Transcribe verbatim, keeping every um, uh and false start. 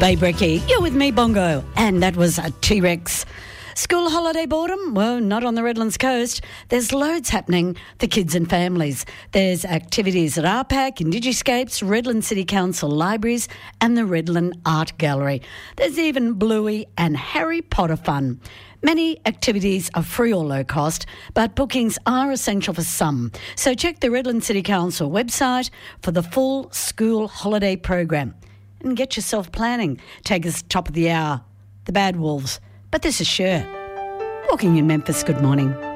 Bay Brekkie, you're with me, Bongo, and that was a T-Rex. School holiday boredom? Well, not on the Redlands coast. There's loads happening for kids and families. There's activities at R PAC, Indiguscapes, Redland City Council Libraries and the Redland Art Gallery. There's even Bluey and Harry Potter fun. Many activities are free or low cost, but bookings are essential for some. So check the Redland City Council website for the full school holiday program. And get yourself planning. Take us top of the hour, the Bad Wolves. But this is Cher. Walking in Memphis, good morning.